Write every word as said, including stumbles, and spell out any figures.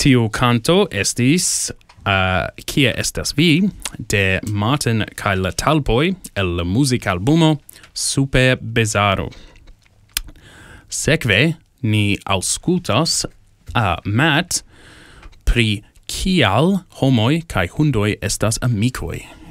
Tiu canto estis uh, Kia estas vi de Martin kaj la Talpoj el la muzikaalbumo Super Bizarro. Sekve ni aŭskultos uh, Matt pri kial homoj kaj hundoj estas amikoj.